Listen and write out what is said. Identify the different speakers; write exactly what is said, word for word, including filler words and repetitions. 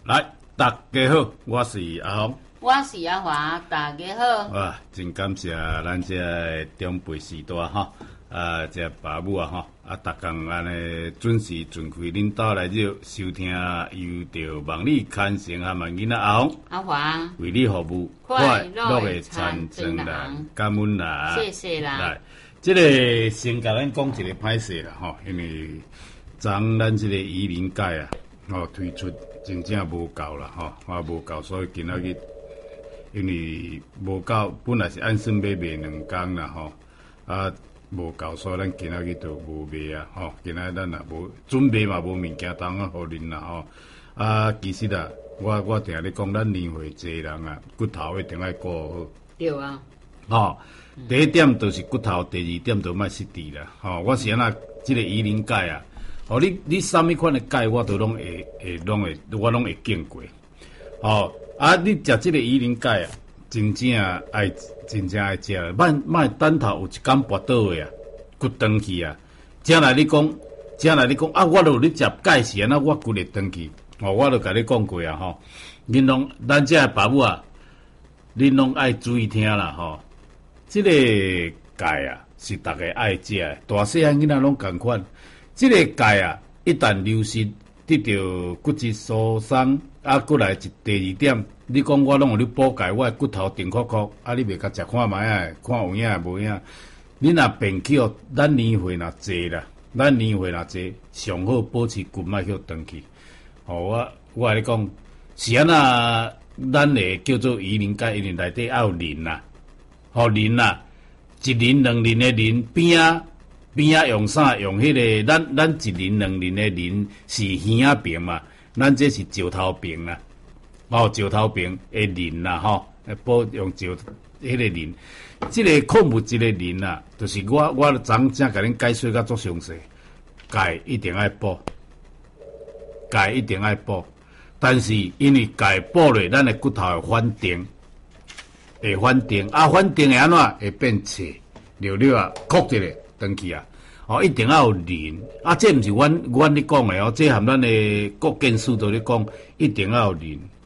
Speaker 1: 来，大家好，我是阿红，
Speaker 2: 我是阿华，大家好。
Speaker 1: 哇，真感谢咱这个长辈时代哈，啊，这爸母啊哈，啊，逐工安尼准时准开恁兜来这收听由着望你看成和问囡仔阿红、
Speaker 2: 阿华
Speaker 1: 为你服务，
Speaker 2: 快乐的
Speaker 1: 参
Speaker 2: 参政
Speaker 1: 人
Speaker 2: 人，
Speaker 1: 感恩啦，
Speaker 2: 谢谢啦。
Speaker 1: 来，这个先甲咱讲一个歹势啦吼，因为昨咱这个移民界啊，吼推出真正无够啦吼，啊无够，所以今仔日因为无够，本来是按算要卖两工啦吼，啊无够，所以咱今仔日就无卖啊吼，今仔咱也无准备嘛，无物件当啊互恁啦吼，啊其实啊，我我听你讲，咱年岁济人啊，骨头一定要顾好。
Speaker 2: 对啊。
Speaker 1: 吼、嗯，第一点就是骨头，第二点就莫失智啦。吼、我是安那，即个鱼鳞钙啊，吼、你你啥物款的钙，我都拢会会拢会，我拢会经过。吼、啊，你食即个鱼鳞钙啊，真正爱真正爱食，莫莫等头有一天跋倒的啊，骨断去啊。正来你讲，正来你讲啊，我著咧食钙是安那，我骨会断去。吼、我著甲你讲过啊，吼，恁拢咱这爸母啊，恁拢爱注意听啦，吼。这个钙啊，是大家爱食的，大细汉囡仔拢共款。这个钙啊，一旦流失，得到骨质疏松，啊，过来一第二点，你讲我拢有咧补钙，我的骨头定壳壳，啊，你袂甲食看卖啊，看有影无影？你若变去哦，咱年岁若济啦，咱年岁若济，上好保持骨脉去长去。吼、我我甲你讲，是安那，咱会叫做鱼鳞钙，因为内底要有磷啦。互磷啦，一磷两磷的磷边仔边仔用啥？用迄、那个咱咱一磷两磷的磷是耳仔病嘛？咱这是石头病啦，哦，石头病的磷啦，吼、哦，补用石迄个磷，即、这个矿物质的磷啊，就是我我昨正甲恁解说甲足详细，钙一定爱补，钙一定爱补，但是因为钙补咧，咱的骨头会反定。会反定啊，反定会安怎？会变脆，溜溜啊，壳一个转去啊。哦，一定要有磷啊，这毋是阮阮咧讲诶哦，这含咱诶国健署都咧讲，一定要有磷。